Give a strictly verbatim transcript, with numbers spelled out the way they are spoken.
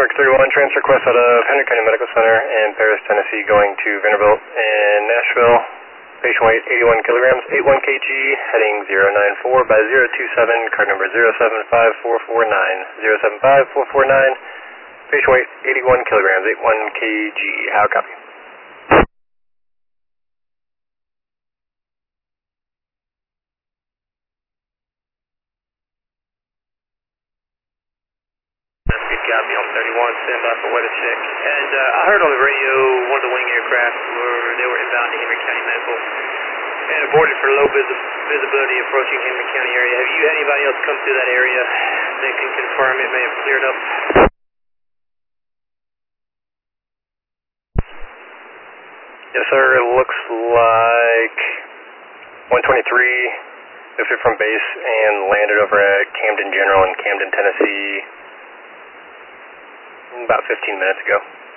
Park thirty-one, transfer request out of Henry County Medical Center in Paris, Tennessee, going to Vanderbilt in Nashville. Patient weight eighty-one kilograms, eighty-one kilograms, heading zero nine four by zero two seven, card number zero seven five four four nine, zero seven five four four nine. Patient weight eighty-one kilograms, eighty-one kilograms. How copy? Good copy on thirty-one, stand by for weather check. And uh, I heard on the radio one of the wing aircraft were they were inbound to Henry County Medical and aborted for low vis visibility approaching Henry County area. Have you had anybody else come through that area that can confirm it may have cleared up? Yes, sir. It looks like one twenty-three lifted from base and landed over at Camden General in Camden, Tennessee about fifteen minutes ago.